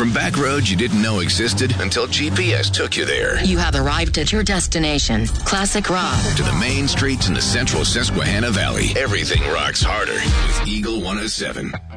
From back roads you didn't know existed until GPS took you there. You have arrived at your destination, Classic Rock. To the main streets in the central Susquehanna Valley, everything rocks harder with Eagle 107.